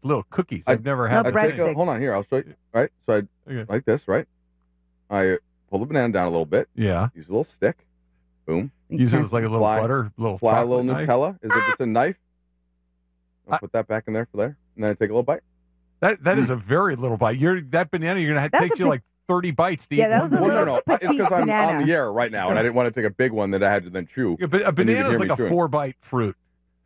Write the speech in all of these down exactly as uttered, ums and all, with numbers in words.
little cookies. I- I've never No had. I the take thing. a, hold on here. I'll show you. Right. So I Okay. like this. Right. I pull the banana down a little bit. Yeah. Use a little stick. Boom. Use it as like a little Fly- butter, little Fly a chocolate little knife. Nutella. Is if it's a knife, I'll I- put that back in there for there, and then I take a little bite. That that is a very little bite. You're that banana. You're gonna have, That's take a you big- like thirty bites to Yeah, eat that one. was a Well, no, little no, it's petite because I'm banana. on the air right now, and I didn't want to take a big one that I had to then chew. Yeah, but a And you banana can is hear like me a chewing. four-bite fruit.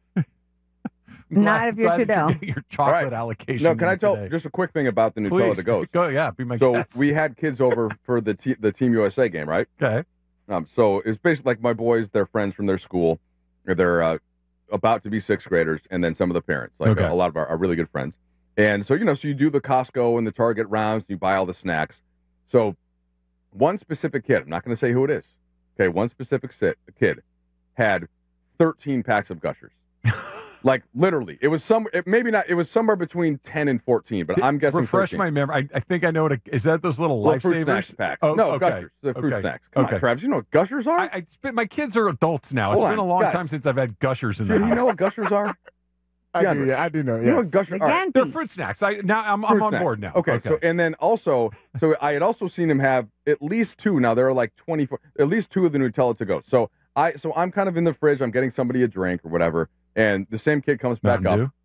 Not if you're Glad that Trudell. getting your chocolate Right. allocation. No, can I tell today. just a quick thing about the Nutella Please that goes? go. Yeah, be my So guest. we had kids over for the t- the Team U S A game, right? Okay. Um, so it's basically like my boys, they're friends from their school, or they're uh, about to be sixth graders, and then some of the parents, like Okay. a, a lot of our, our really good friends. And so, you know, so you do the Costco and the Target rounds, and you buy all the snacks. So one specific kid, I'm not going to say who it is, okay, one specific sit, kid had thirteen packs of Gushers. Like, literally. It was some, it, maybe not, it was somewhere between ten and fourteen, but I'm guessing Refresh thirteen. my memory. I, I think I know what a, is that those little Little fruit lifesavers? snacks pack. Oh, no, okay. Gushers. The fruit Okay. snacks. Come Okay. on, Travis. You know what Gushers are? I, I spit, my kids are adults now. Hold It's been on, a long guys. time since I've had Gushers in the Do you house. know what Gushers are? I Yeah, do, yeah, I do know. You know Yes. what Gushers The are? Yankee. They're fruit snacks. I now I'm, I'm Fruit on snacks. board now. Okay, so and then also, so I had also seen him have at least two. Now there are like twenty-four, at least two of the Nutella to go. So I, so I'm kind of in the fridge. I'm getting somebody a drink or whatever, and the same kid comes back Mountain up. Dew?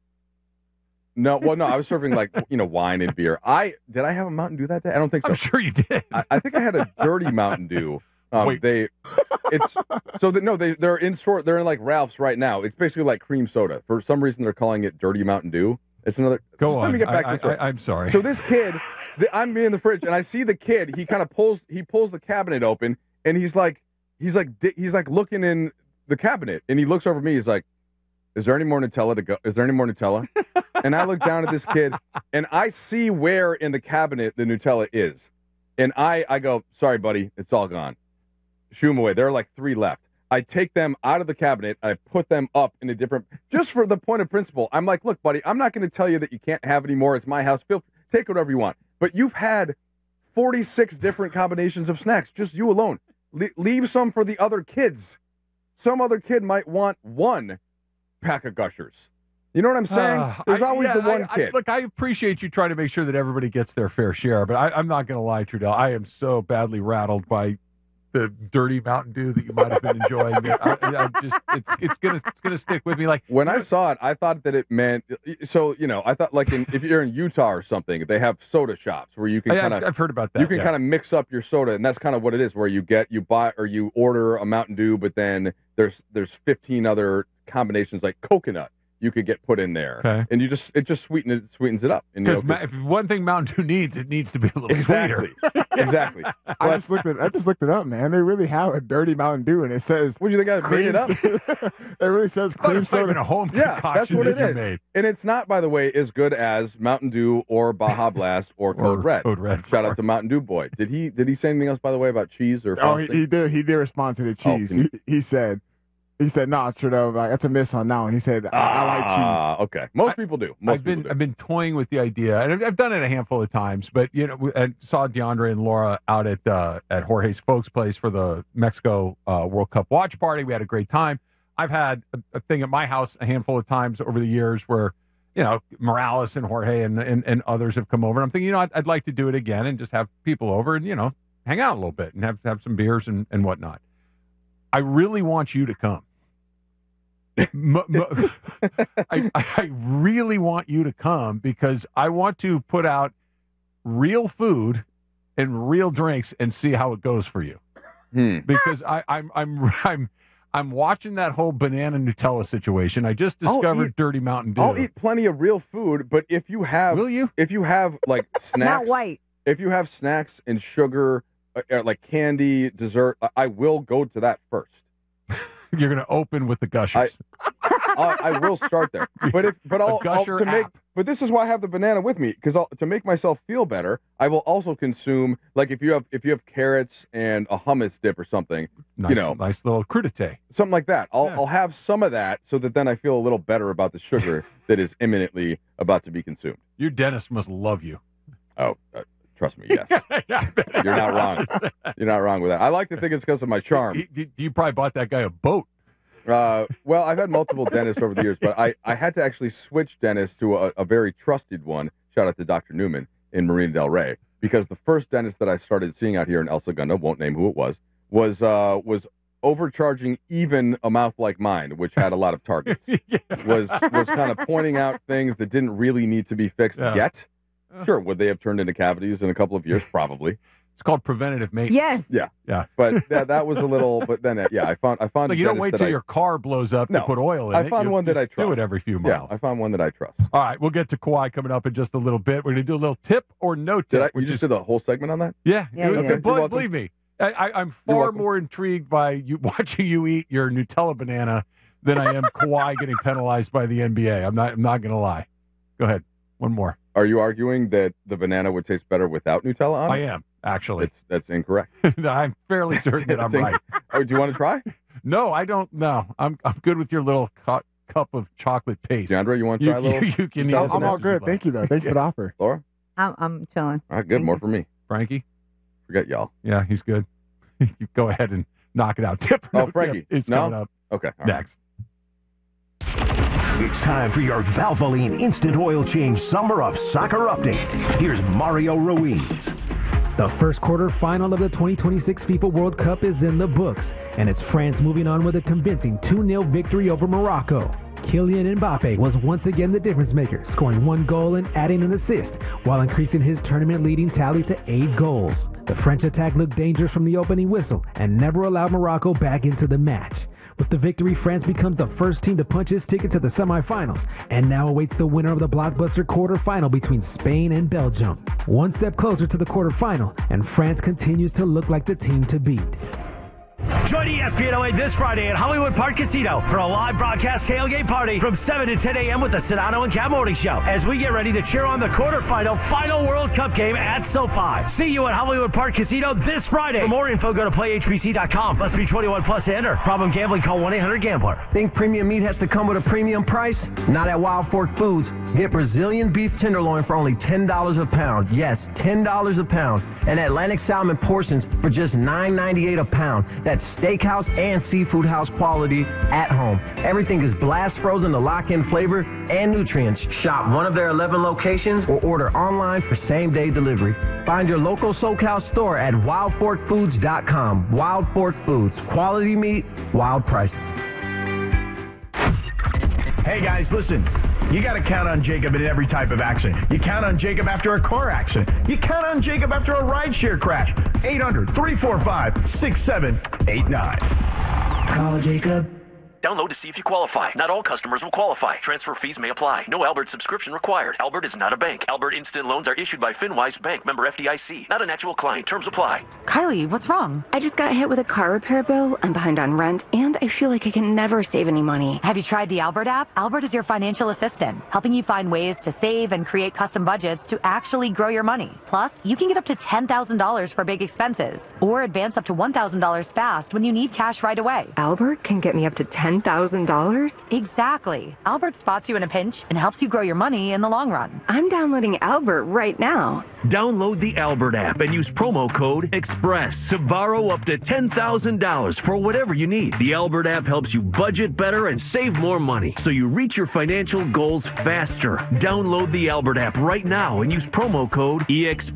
No, well, no, I was serving like you know wine and beer. I did I have a Mountain Dew that day? I don't think so. I'm sure you did. I, I think I had a dirty Mountain Dew. Um, Wait. They, it's so that no, they they're in store. They're in like Ralph's right now. It's basically like cream soda. For some reason, they're calling it dirty Mountain Dew. It's another. Go just on. Let me get back I, to the story. I, I'm sorry. So this kid, the, I'm in the fridge and I see the kid. He kind of pulls. He pulls the cabinet open and he's like, he's like, di- he's like looking in the cabinet and he looks over at me. He's like, "Is there any more Nutella to go? Is there any more Nutella?" And I look down at this kid and I see where in the cabinet the Nutella is, and I I go, "Sorry, buddy, it's all gone. Shoo them away. There are like three left." I take them out of the cabinet. I put them up in a different, just for the point of principle. I'm like, "Look, buddy, I'm not going to tell you that you can't have any more. It's my house. Feel take whatever you want. But you've had forty-six different combinations of snacks, just you alone. Le- leave some for the other kids. Some other kid might want one pack of Gushers. You know what I'm saying? Uh, There's I- always yeah, the one I, kid. I, look, I appreciate you trying to make sure that everybody gets their fair share, but I, I'm not going to lie, Trudell. I am so badly rattled by the dirty Mountain Dew that you might have been enjoying. I, I just, it's, it's gonna, it's gonna stick with me. Like When I saw it, I thought that it meant so. You know, I thought like in, if you're in Utah or something, they have soda shops where you can I, kind I've, of I've heard about that. you can yeah. kind of mix up your soda, and that's kind of what it is. Where you get you buy or you order a Mountain Dew, but then there's there's fifteen other combinations like coconut you could get put in there, Okay. and you just it just sweeten it sweetens it up. And, you know, Because if one thing Mountain Dew needs, it needs to be a little exactly, sweeter. exactly. I But just looked it. I just looked it up, man. They really have a dirty Mountain Dew, and it says what do you think? I made it up. it really says But cream it's not even soda. a home Yeah, concoction that's what that it you is. made. And it's not, by the way, as good as Mountain Dew or Baja Blast or Code Or Red. Code Red, Shout of out to Mountain Dew Boy. Did he did he say anything else, by the way, about cheese or Oh, he, frosting? he did. He did respond to the Oh, cheese. can you- he, he said, he said, "No, Trudeau, like that's a miss on that one." He said, "I, I like cheese." Ah, okay. Most I- people do. Most I've been people do. I've been toying with the idea, and I've, I've done it a handful of times. But you know, I saw DeAndre and Laura out at uh, at Jorge's folks' place for the Mexico uh, World Cup watch party. We had a great time. I've had a, a thing at my house a handful of times over the years where you know Morales and Jorge and and, and others have come over. And I'm thinking, you know, I'd, I'd like to do it again and just have people over and you know hang out a little bit and have have some beers and, and whatnot. I really want you to come. M- m- I, I really want you to come because I want to put out real food and real drinks and see how it goes for you. Hmm. Because I, I'm I'm I'm I'm watching that whole banana Nutella situation. I just I'll discovered eat- Dirty Mountain Dew. I'll eat plenty of real food, but if you have Will you? if you have like Not snacks, white. if you have snacks and sugar, uh, uh, like candy, dessert, I, I will go to that first. You're going to open with the gushers. I, I will start there, but if but A I'll, I'll Gusher to make app. but this is why I have the banana with me because to make myself feel better, I will also consume like if you have if you have carrots and a hummus dip or something, nice, you know, nice little crudité. something like that. I'll Yeah. I'll have some of that so that then I feel a little better about the sugar that is imminently about to be consumed. Your dentist must love you. Oh, uh, trust me, yes, you're not wrong. You're not wrong with that. I like to think it's because of my charm. You, you, you probably bought that guy a boat. Uh, well, I've had multiple dentists over the years, but I, I had to actually switch dentists to a, a very trusted one. Shout out to Doctor Newman in Marina Del Rey, because the first dentist that I started seeing out here in El Segundo, won't name who it was, was uh, was overcharging even a mouth like mine, which had a lot of targets. yeah. Was was kind of pointing out things that didn't really need to be fixed yeah. yet. Sure, would they have turned into cavities in a couple of years? Probably. It's called preventative maintenance. Yes. Yeah. Yeah. But that, that was a little. But then, uh, yeah, I found I found. But you don't wait till I, your car blows up no, to put oil in I it. I found you one that I trust. Do it every few miles. Yeah, I found one that I trust. All right, we'll get to Kawhi coming up in just a little bit. We're going to do a little tip or no tip. Did I, you just did the whole segment on that? Yeah. yeah okay. Believe, believe me, I, I, I'm far more intrigued by you watching you eat your Nutella banana than I am Kawhi getting penalized by the N B A. I'm not. I'm not going to lie. Go ahead. One more. Are you arguing that the banana would taste better without Nutella on it? I am, actually. That's, that's incorrect. I'm fairly certain that I'm inc- right. Oh, do you want to try? No, I don't. No, I'm I'm good with your little cu- cup of chocolate paste. DeAndre, you want to try you, a little? You, you can eat I'm all good. Thank you, though. Thank you for the offer. Laura? I'm, I'm chilling. All right, good. More for me. Frankie? Forget y'all. Yeah, he's good. You go ahead and knock it out. Tip or oh, no Frankie. Tip is no? coming up. Okay. Next. Right. It's time for your Valvoline Instant Oil Change Summer of Soccer update. Here's Mario Ruiz. The first quarter final of the twenty twenty-six FIFA World Cup is in the books, and it's France moving on with a convincing two nil victory over Morocco. Kylian Mbappe was once again the difference maker, scoring one goal and adding an assist, while increasing his tournament-leading tally to eight goals. The French attack looked dangerous from the opening whistle and never allowed Morocco back into the match. With the victory, France becomes the first team to punch its ticket to the semifinals, and now awaits the winner of the blockbuster quarterfinal between Spain and Belgium. One step closer to the quarterfinal, and France continues to look like the team to beat. Join E S P N L A this Friday at Hollywood Park Casino for a live broadcast tailgate party from seven to ten a.m. with the Sedano and Cat Morning Show as we get ready to cheer on the quarterfinal final World Cup game at SoFi. See you at Hollywood Park Casino this Friday. For more info, go to play H B C dot com. Must be twenty-one plus to enter. Problem gambling, call one eight hundred gambler. Think premium meat has to come with a premium price? Not at Wild Fork Foods. Get Brazilian beef tenderloin for only ten dollars a pound. Yes, ten dollars a pound. And Atlantic salmon portions for just nine ninety-eight a pound. That's steakhouse and seafood house quality at home. Everything is blast frozen to lock in flavor and nutrients. Shop one of their eleven locations or order online for same day delivery. Find your local SoCal store at wild fork foods dot com. Wild Fork Foods. Quality meat, wild prices. Hey guys, listen. You got to count on Jacob in every type of accident. You count on Jacob after a car accident. You count on Jacob after a rideshare crash. eight hundred, three four five, six seven eight nine. Call Jacob. Download to see if you qualify. Not all customers will qualify. Transfer fees may apply. No Albert subscription required. Albert is not a bank. Albert Instant Loans are issued by FinWise Bank, member F D I C. Not an actual client. Terms apply. Kylie, what's wrong? I just got hit with a car repair bill. I'm behind on rent, and I feel like I can never save any money. Have you tried the Albert app? Albert is your financial assistant, helping you find ways to save and create custom budgets to actually grow your money. Plus, you can get up to ten thousand dollars for big expenses, or advance up to one thousand dollars fast when you need cash right away. Albert can get me up to ten thousand dollars? Exactly. Albert spots you in a pinch and helps you grow your money in the long run. I'm downloading Albert right now. Download the Albert app and use promo code EXPRESS to borrow up to ten thousand dollars for whatever you need. The Albert app helps you budget better and save more money so you reach your financial goals faster. Download the Albert app right now and use promo code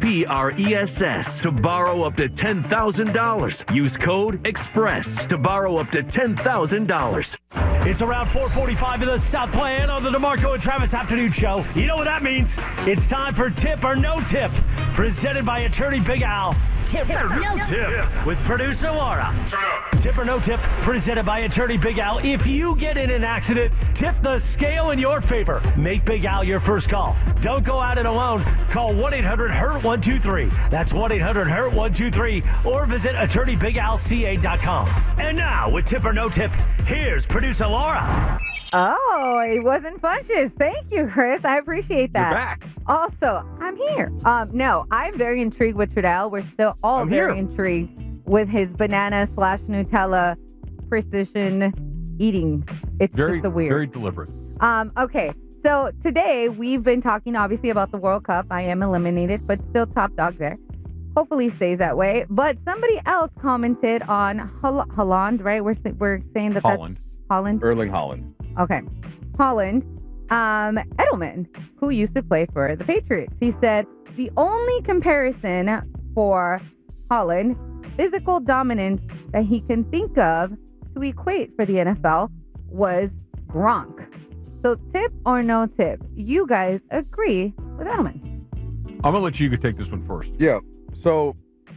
EXPRESS to borrow up to ten thousand dollars. Use code EXPRESS to borrow up to ten thousand dollars. It's around four forty-five in the Southland on the DeMarco and Travis Afternoon Show. You know what that means? It's time for Tip or No Tip, presented by attorney Big Al. Tip or No Tip with producer Laura. Tip or No Tip, presented by attorney Big Al. If you get in an accident, tip the scale in your favor. Make Big Al your first call. Don't go at it alone. Call one eight hundred hurt one two three. That's one eight hundred hurt one two three. Or visit attorney big al c a dot com. And now, with Tip or No Tip, here's producer Laura. Oh, it wasn't bunches. Thank you, Chris. I appreciate that. You're back. Also, I'm here. Um, no, I'm very intrigued with Trudell. We're still all I'm very here. intrigued with his banana slash Nutella precision eating. It's Very, just the weird. very deliberate. Um, okay, so today we've been talking obviously about the World Cup. I am eliminated, but still top dog there. Hopefully stays that way. But somebody else commented on Hol- Holland, right? We're we're saying that Holland. that's Holland? Erling Haaland. Okay. Holland. Um, Edelman, who used to play for the Patriots. He said the only comparison for Holland, physical dominance that he can think of to equate for the N F L was Gronk. So tip or no tip? You guys agree with Edelman? I'm gonna let you take this one first. Yeah. So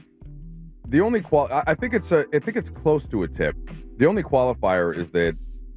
the only qual I I think it's a I think it's close to a tip. The only qualifier is that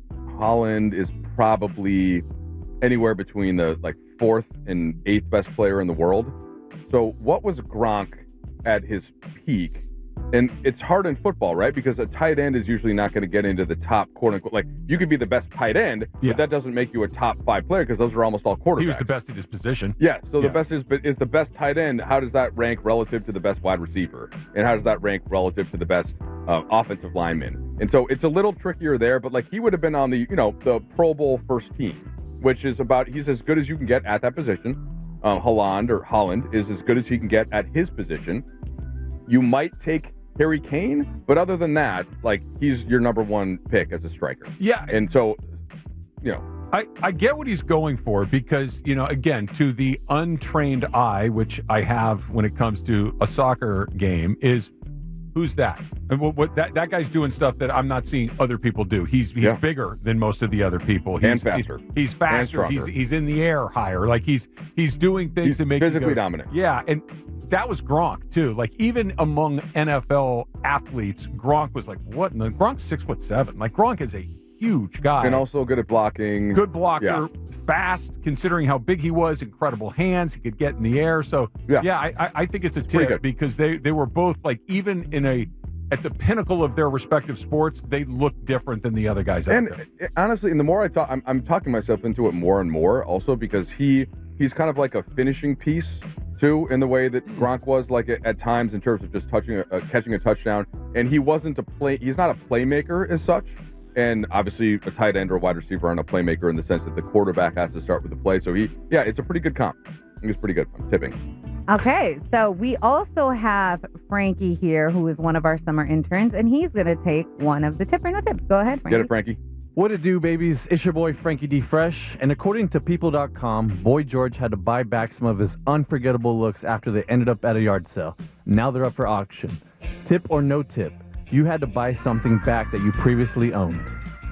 Holland is probably anywhere between the like fourth and eighth best player in the world. So what was Gronk at his peak? And it's hard in football, right? Because a tight end is usually not going to get into the top quote unquote. Like you could be the best tight end, Yeah. but that doesn't make you a top five player because those are almost all quarterbacks. He was the best at his position. Yeah, so Yeah. the best is but is the best tight end. How does that rank relative to the best wide receiver, and how does that rank relative to the best uh, offensive lineman? And so it's a little trickier there. But like he would have been on the you know the Pro Bowl first team, which is about he's as good as you can get at that position. Um, Holland or Holland is as good as he can get at his position. You might take Harry Kane, but other than that, like he's your number one pick as a striker. Yeah, and so you know. I, I get what he's going for because, you know, again, to the untrained eye, which I have when it comes to a soccer game, is who's that? And what, what that, that guy's doing stuff that I'm not seeing other people do. He's he's Yeah. bigger than most of the other people. He's And faster. He's, he's And faster. He's stronger. he's in the air higher. Like he's he's doing things He's to make you physically go- dominant. Yeah, and that was Gronk too. Like even among N F L athletes, Gronk was like, what? And Gronk's six foot seven. Like Gronk is a huge guy. And also good at blocking. Good blocker, Yeah. fast, considering how big he was, incredible hands, he could get in the air. So, Yeah. yeah, I, I, I think it's a pretty tip good. because they, they were both, like, even in a, at the pinnacle of their respective sports, they look different than the other guys out And there. uh, honestly, and the more I talk, I'm, I'm talking myself into it more and more also because he he's kind of like a finishing piece too in the way that Gronk was like at, at times in terms of just touching a, uh, catching a touchdown. And he wasn't a play. He's not a playmaker as such. And obviously, a tight end or a wide receiver aren't a playmaker in the sense that the quarterback has to start with the play. So he, yeah, it's a pretty good comp. I think it's pretty good. I'm tipping. Okay, so we also have Frankie here, who is one of our summer interns, and he's going to take one of the tip or no tips. Go ahead, Frankie. Get it, Frankie. What it do, babies? It's your boy Frankie D. Fresh, and according to People dot com, Boy George had to buy back some of his unforgettable looks after they ended up at a yard sale. Now they're up for auction. Tip or no tip? You had to buy something back that you previously owned.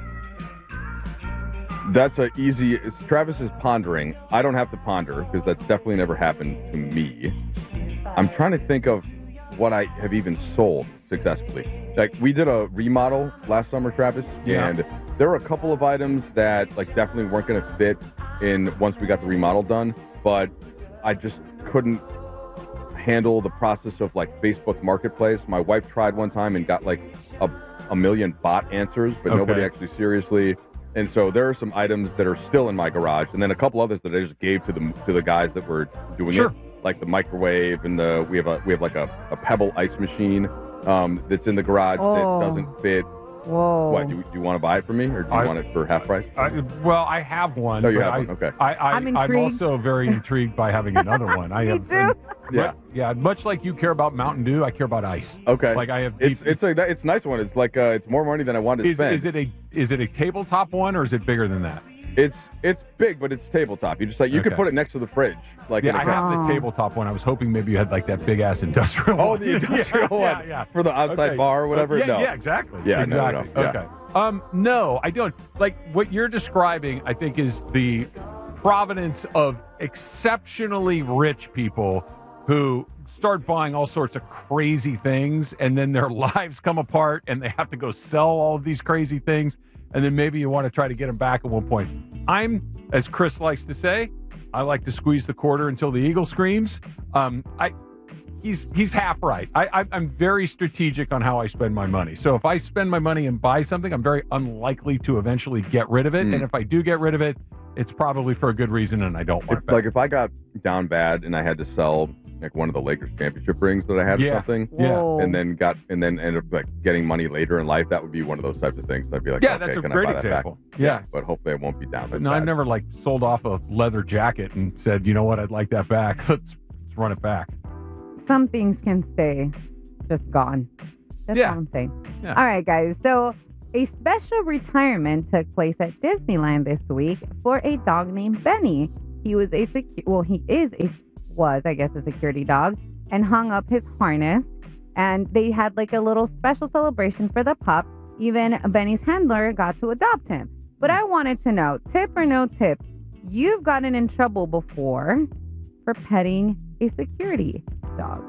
That's a easy. It's, Travis is pondering. I don't have to ponder because that's definitely never happened to me. I'm trying to think of what I have even sold successfully. Like we did a remodel last summer, Travis, Yeah. and there were a couple of items that like definitely weren't going to fit in once we got the remodel done. But I just couldn't handle the process of like Facebook Marketplace. My wife tried one time and got like a, a million bot answers, but Okay. nobody actually seriously. And so there are some items that are still in my garage, and then a couple others that I just gave to the to the guys that were doing Sure. it, like the microwave and the we have a we have like a, a Pebble ice machine um, that's in the garage Oh. that doesn't fit. Whoa. What do you, do you want to buy it for me, or do you I- want it for half price? I, well, I have one. Oh, you but have I, one? Okay. I, I, I'm I'm, intrigued. also very intrigued by having another one. I Me have, too. and- Yeah. but- yeah. Much like you care about Mountain Dew, I care about ice. Okay, Like I have. it's deep- it's a it's a nice one. It's like uh, it's more money than I wanted to is, spend. is it a is it a tabletop one or is it bigger than that? It's it's big, but it's tabletop. You just like you could Okay. put it next to the fridge, like in Yeah, a I cup. have the tabletop one. I was hoping maybe you had like that big ass industrial. Oh, one. the industrial yeah, one yeah, yeah. for the outside Okay. bar or whatever. Yeah, no. yeah, exactly. Yeah, no, no, exactly. no. Okay. Um, no, I don't. Like what you're describing, I think is the provenance of exceptionally rich people who start buying all sorts of crazy things, and then their lives come apart, and they have to go sell all of these crazy things, and then maybe you want to try to get them back at one point. I'm, as Chris likes to say, I like to squeeze the quarter until the eagle screams. Um, I. He's he's half right. I, I I'm very strategic on how I spend my money. So if I spend my money and buy something, I'm very unlikely to eventually get rid of it. Mm. And if I do get rid of it, it's probably for a good reason, and I don't want If, it back. like if I got down bad and I had to sell like one of the Lakers championship rings that I had Yeah. or something, Yeah. Whoa. and then got and then ended up like getting money later in life, that would be one of those types of things. I'd be like, Yeah, okay, that's a can great I buy that example. back? Yeah. but hopefully I won't be down that no, I've bad. never like sold off a leather jacket and said, you know what, I'd like that back. Let's, let's run it back. Some things can stay just gone. That's Yeah. all I'm saying. Yeah. All right, guys. So A special retirement took place at Disneyland this week for a dog named Benny. He was a secu- well, he is a was I guess a security dog, and hung up his harness. And they had like a little special celebration for the pup. Even Benny's handler got to adopt him. But I wanted to know, tip or no tip, you've gotten in trouble before for petting a security dog.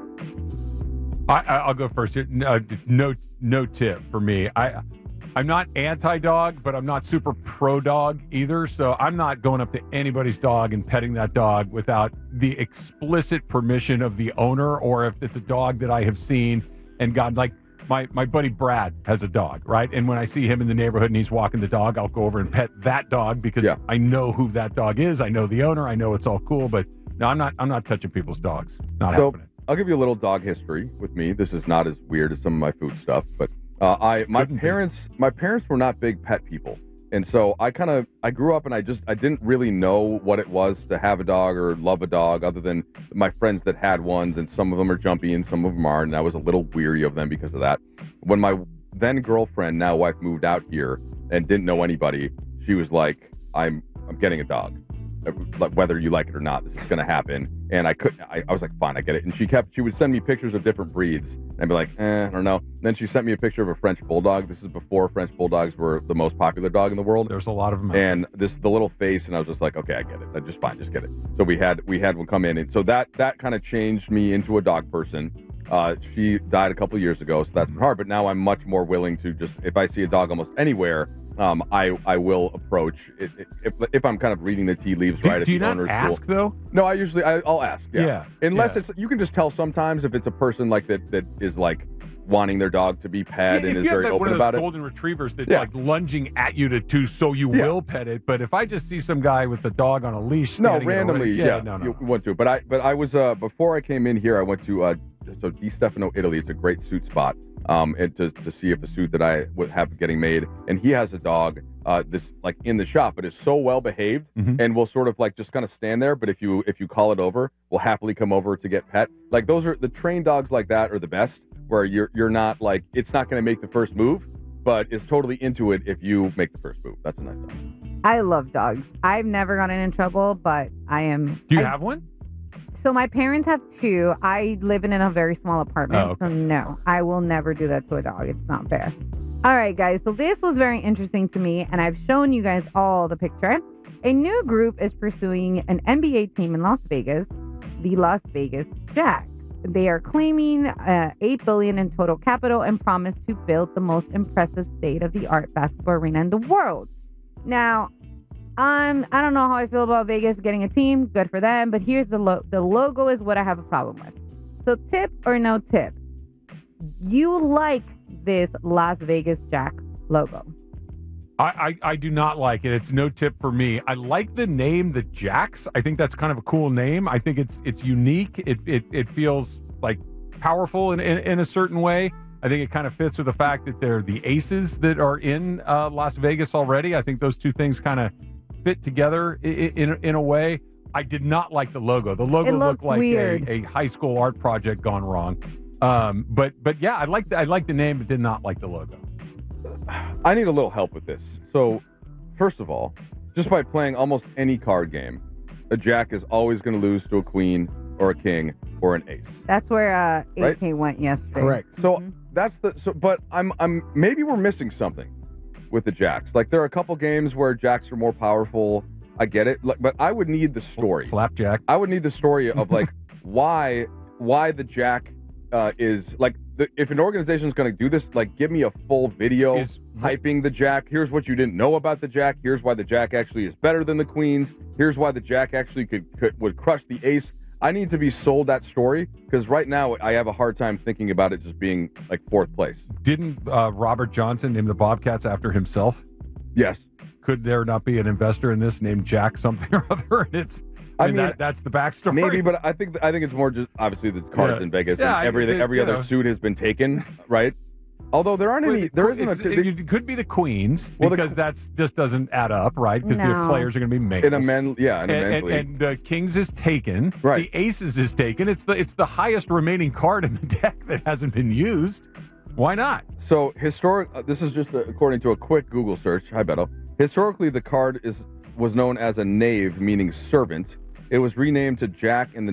I, I- I'll go first. No, no, no tip for me. I, I'm not anti-dog, but I'm not super pro-dog either. So I'm not going up to anybody's dog and petting that dog without the explicit permission of the owner, or if it's a dog that I have seen and gotten, like my, my buddy Brad has a dog, right? And when I see him in the neighborhood and he's walking the dog, I'll go over and pet that dog because Yeah. I know who that dog is. I know the owner. I know it's all cool, but no, I'm not, I'm not touching people's dogs. Not So happening. I'll give you a little dog history with me. This is not as weird as some of my food stuff, but uh, I my Couldn't be. parents my parents were not big pet people, and so I kind of I grew up and I just I didn't really know what it was to have a dog or love a dog, other than my friends that had ones, and some of them are jumpy and some of them aren't, and I was a little weary of them because of that. When my then girlfriend, now wife, moved out here and didn't know anybody, she was like, "I'm I'm getting a dog." Like, whether you like it or not, this is going to happen. And I could, I, I was like, fine, I get it. And she kept, she would send me pictures of different breeds. And I'd be like, eh, I don't know. And then she sent me a picture of a French bulldog. This is before French bulldogs were the most popular dog in the world. There's a lot of them. out And this, the little face, and I was just like, okay, I get it. I just fine, just get it. So we had, we had one come in, and so that, that kind of changed me into a dog person. Uh, she died a couple of years ago, so that's been hard. But now I'm much more willing to just, if I see a dog almost anywhere, um, I I will approach it, it, if if I'm kind of reading the tea leaves Do- right. do if you the not owner's ask, cool. though? No, I usually I, I'll ask. Yeah, Yeah, unless yeah. it's you can just tell sometimes if it's a person like that that is like wanting their dog to be pet Yeah, and if is you have very like one open of about those it. golden retrievers that's Yeah. like lunging at you to, to so you Yeah. will pet it. But if I just see some guy with a dog on a leash, No, standing in a randomly, ring- yeah, no, no, you went to. But I, but I was uh, before I came in here, I went to uh, so Di Stefano, Italy. It's a great suit spot, um, and to to see if the suit that I would have getting made, and he has a dog, uh, this like in the shop, but is so well behaved, Mhm. and will sort of like just kind of stand there. But if you if you call it over, will happily come over to get pet. Like those are the trained dogs like that are the best, where you're you're not like it's not going to make the first move, but is totally into it if you make the first move. That's a nice dog. I love dogs. I've never gotten in trouble, but I am. Do you I- have one? So my parents have two. I live in a very small apartment, Oh, okay. so no, I will never do that to a dog. It's not fair. All right, guys. So this was very interesting to me, and I've shown you guys all the picture. A new group is pursuing an N B A team in Las Vegas, the Las Vegas Jacks. They are claiming uh, eight billion dollars in total capital and promise to build the most impressive state-of-the-art basketball arena in the world. Now, um, I don't know how I feel about Vegas getting a team. Good for them. But here's the lo- the logo is what I have a problem with. So tip or no tip? You like this Las Vegas Jack logo? I, I, I do not like it. It's no tip for me. I like the name, the Jacks. I think that's kind of a cool name. I think it's it's unique. It it, it feels like powerful in, in, in a certain way. I think it kind of fits with the fact that they're the Aces that are in uh, Las Vegas already. I think those two things kind of fit together in, in, in a way. I did not like the logo. The logo It looked looked like weird. a, a high school art project gone wrong. Um, but but yeah, I like the, I like the name, but did not like the logo. I need a little help with this. So, first of all, just by playing almost any card game, a jack is always going to lose to a queen or a king or an ace. That's where uh, Right? A K went yesterday. Correct. So Mhm. that's the so. But I'm I'm maybe we're missing something with the jacks. Like there are a couple games where jacks are more powerful. I get it, like, but I would need the story. Slapjack. I would need the story of like why why the jack uh, is like the, if an organization is going to do this, like give me a full video Is- hyping the jack. Here's what you didn't know about the jack. Here's why the jack actually is better than the queens. Here's why the jack actually could, could would crush the ace. I need to be sold that story because right now I have a hard time thinking about it just being like fourth place. Didn't uh, Robert Johnson name the Bobcats after himself? Yes. Could there not be an investor in this named Jack something or other? And it's I I mean, mean, that, that's the backstory. Maybe, but I think I think it's more just obviously the cards Yeah. in Vegas Yeah, and I- everything. it- Every you other know. suit has been taken, right? Although there aren't Well, any, the there que- isn't a. it's- T- it could be the Queens Well, the- because that's just doesn't add up, right? Because the No. players are going to be males. in a men, yeah, in a and, men's and, league. and the Kings is taken. Right. The Aces is taken. It's the it's the highest remaining card in the deck that hasn't been used. Why not? So historic. Uh, this is just a, according to a quick Google search. Hi, Beto. Historically, the card is was known as a knave, meaning servant. It was renamed to Jack in the